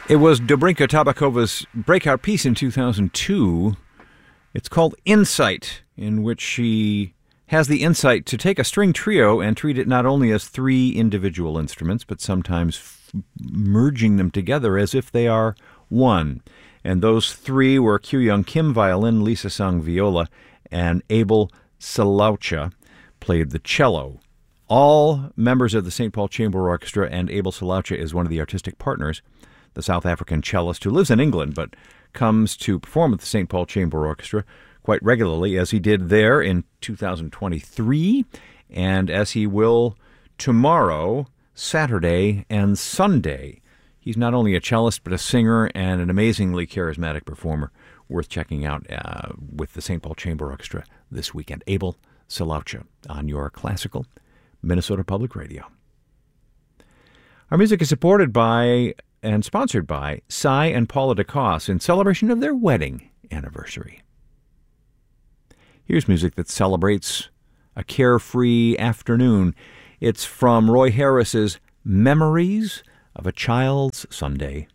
It was Dobrinka Tabakova's breakout piece in 2002. It's called Insight, in which she has the insight to take a string trio and treat it not only as three individual instruments, but sometimes merging them together as if they are one. And those three were Kyung Kim violin, Lisa Sung viola, and Abel Salaucha played the cello. All members of the St. Paul Chamber Orchestra, and Abel Salaucha is one of the artistic partners. The South African cellist who lives in England but comes to perform with the St. Paul Chamber Orchestra quite regularly, as he did there in 2023, and as he will tomorrow, Saturday, and Sunday. He's not only a cellist, but a singer and an amazingly charismatic performer, worth checking out with the St. Paul Chamber Orchestra this weekend. Abel Salaucha on your classical Minnesota Public Radio. Our music is supported by and sponsored by Cy and Paula DeCoss in celebration of their wedding anniversary. Here's music that celebrates a carefree afternoon. It's from Roy Harris's Memories of a Child's Sunday.